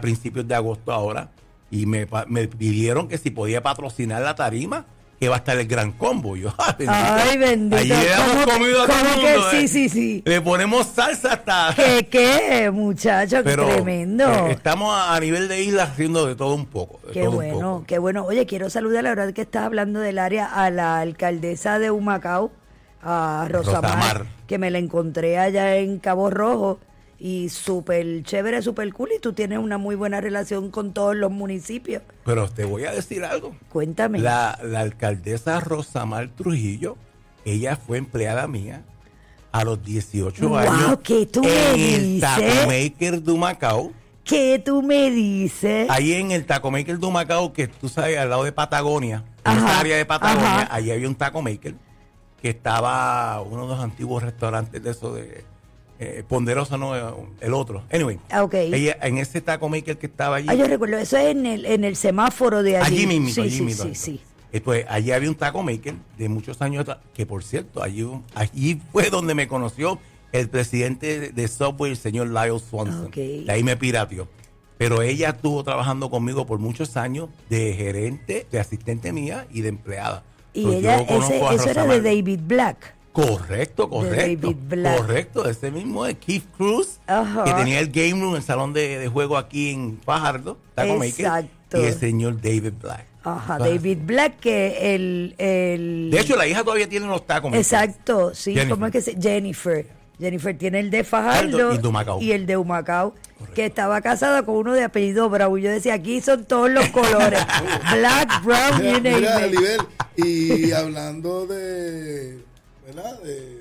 principios de agosto ahora y me pidieron que si podía patrocinar la tarima, que va a estar el gran combo. Yo, bendito. Ay, bendito. Allí le damos comido a todo el mundo. Sí. Le ponemos salsa hasta... ¿Qué, muchacho? Qué tremendo. Estamos a nivel de isla haciendo de todo un poco. Qué bueno. Oye, quiero saludar, la verdad que estás hablando del área, a la alcaldesa de Humacao, a Rosamar, que me la encontré allá en Cabo Rojo. Y súper chévere, súper cool. Y tú tienes una muy buena relación con todos los municipios. Pero te voy a decir algo. Cuéntame. La alcaldesa Rosamar Trujillo, ella fue empleada mía a los 18 años. ¿Qué tú me dices? En el Taco Maker de Humacao. ¿Qué tú me dices? Ahí en el Taco Maker de Humacao, que tú sabes, al lado de Patagonia, en esa área de Patagonia, allí había un Taco Maker que estaba uno de los antiguos restaurantes de eso de... Ponderosa, no el otro. Anyway, ella, en ese Taco Maker que estaba allí. Yo recuerdo, eso es en el semáforo de allí. Allí mismo. Sí. Pues allí había un Taco Maker de muchos años atrás, que por cierto, allí fue donde me conoció el presidente de Subway, el señor Lyle Swanson. De ahí me pirateó. Pero ella estuvo trabajando conmigo por muchos años de gerente, de asistente mía y de empleada. Y ella, eso era de David Black. Correcto. Ese mismo de Keith Cruz, que tenía el game room, el salón de juego aquí en Fajardo, Taco Maker, y el señor David Black. David Black, que el... De hecho, la hija todavía tiene los tacos. Exacto, sí, ¿cómo es que se...? Jennifer tiene el de Fajardo y el de Humacao, que estaba casada con uno de apellido Bravo. Y yo decía, aquí son todos los colores. Black, brown, you name it. Y hablando de... ¿verdad?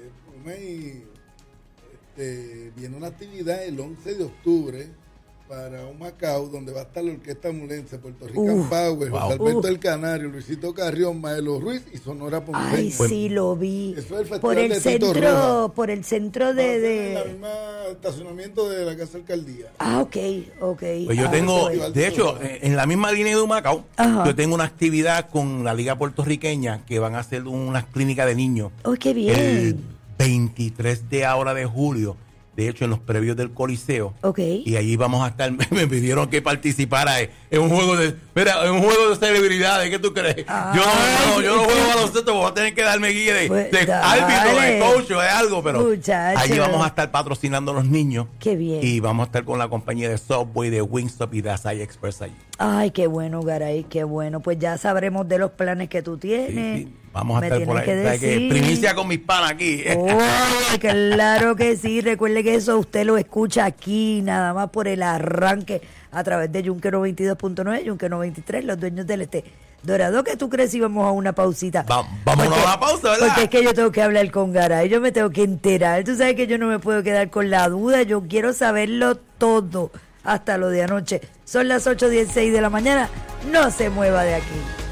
Viene una actividad el 11 de octubre para Humacao, donde va a estar la Orquesta Mulense, Puerto Rican Power, José Alberto El Canario, Luisito Carrión, Maelo Ruiz y Sonora Ponce. Ay, sí, lo vi. Eso es el por el de centro, por el centro de... En la misma estacionamiento de la Casa Alcaldía. Ok. Pues yo tengo, de hecho, en la misma línea de Humacao, yo tengo una actividad con la Liga Puertorriqueña que van a hacer unas clínicas de niños. ¡Oh, qué bien! El 23 de ahora de julio. De hecho, en los previos del Coliseo. Y allí vamos a estar. Me pidieron que participara en un juego de celebridades. ¿Qué tú crees? Yo no juego baloncesto, voy a tener que darme guía de árbitro, de coach o de algo, pero allí vamos a estar patrocinando a los niños. Qué bien. Y vamos a estar con la compañía de Subway, de Wingstop y de Asai Express allí. Ay, qué bueno, Garay, qué bueno. Pues ya sabremos de los planes que tú tienes. Sí. Vamos a estar por ahí. Primicia con mis panas aquí. Oh, claro que sí. Recuerde que eso usted lo escucha aquí, nada más por el arranque, a través de Yunque 92.9, Yunque 93, los dueños del este. Dorado, que tú crees si vamos a una pausita. Vámonos a una pausa, ¿verdad? Porque es que yo tengo que hablar con Garay, yo me tengo que enterar. Tú sabes que yo no me puedo quedar con la duda, yo quiero saberlo todo, hasta lo de anoche. Son las 8:16 de la mañana, no se mueva de aquí.